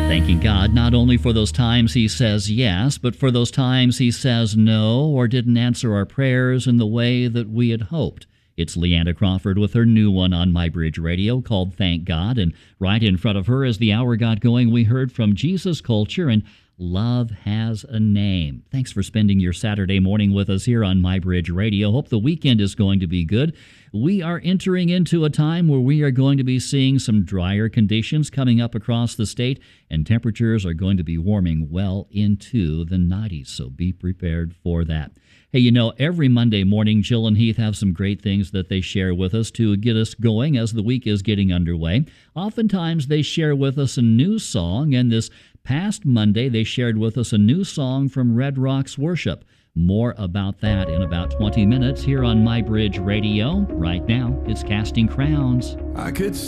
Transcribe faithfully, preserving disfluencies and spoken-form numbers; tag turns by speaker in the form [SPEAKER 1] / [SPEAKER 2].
[SPEAKER 1] Thanking God not only for those times he says yes, but for those times he says no or didn't answer our prayers in the way that we had hoped. It's Leanna Crawford with her new one on My Bridge Radio called Thank God. And right in front of her, as the hour got going, we heard from Jesus Culture and Love Has a Name. Thanks for spending your Saturday morning with us here on My Bridge Radio. Hope the weekend is going to be good. We are entering into a time where we are going to be seeing some drier conditions coming up across the state, and temperatures are going to be warming well into the nineties, so be prepared for that. Hey, you know, every Monday morning, Jill and Heath have some great things that they share with us to get us going as the week is getting underway. Oftentimes, they share with us a new song, and this past Monday, they shared with us a new song from Red Rocks Worship. More about that in about twenty minutes here on My Bridge Radio. Right now, it's Casting Crowns.
[SPEAKER 2] I could